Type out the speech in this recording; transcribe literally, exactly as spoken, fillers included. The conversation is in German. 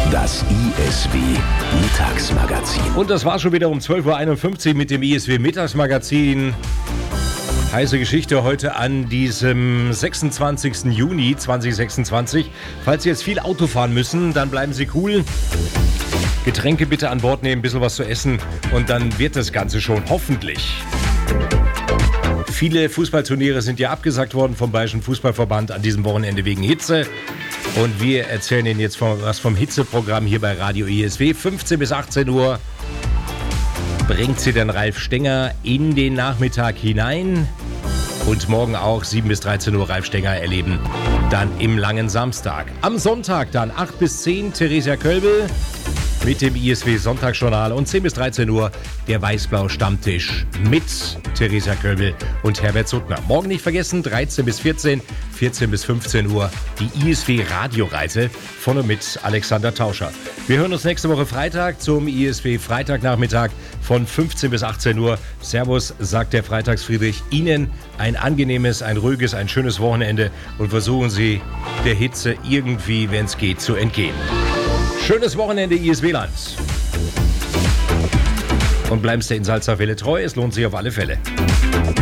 Das I S W Mittagsmagazin. Und das war schon wieder um zwölf Uhr einundfünfzig mit dem I S W Mittagsmagazin. Heiße Geschichte heute an diesem sechsundzwanzigsten Juni zweitausendsechsundzwanzig. Falls Sie jetzt viel Auto fahren müssen, dann bleiben Sie cool. Getränke bitte an Bord nehmen, ein bisschen was zu essen und dann wird das Ganze schon, hoffentlich. Viele Fußballturniere sind ja abgesagt worden vom Bayerischen Fußballverband an diesem Wochenende wegen Hitze. Und wir erzählen Ihnen jetzt was vom Hitzeprogramm hier bei Radio I S W. fünfzehn bis achtzehn Uhr bringt Sie dann Ralf Stenger in den Nachmittag hinein. Und morgen auch sieben bis dreizehn Uhr Ralf Stenger erleben dann im langen Samstag. Am Sonntag dann acht bis zehn Theresia Kölbel mit dem I S W Sonntagsjournal und zehn bis dreizehn Uhr der Weiß-Blau Stammtisch mit Theresia Kölbel und Herbert Suttner. Morgen nicht vergessen, dreizehn bis vierzehn, vierzehn bis fünfzehn Uhr die I S W Radioreise von und mit Alexander Tauscher. Wir hören uns nächste Woche Freitag zum I S W Freitagnachmittag von fünfzehn bis achtzehn Uhr. Servus, sagt der Freitagsfriedrich. Ihnen ein angenehmes, ein ruhiges, ein schönes Wochenende und versuchen Sie der Hitze irgendwie, wenn es geht, zu entgehen. Schönes Wochenende, I S W-Land. Und bleiben Sie in Salzerwelle treu, es lohnt sich auf alle Fälle.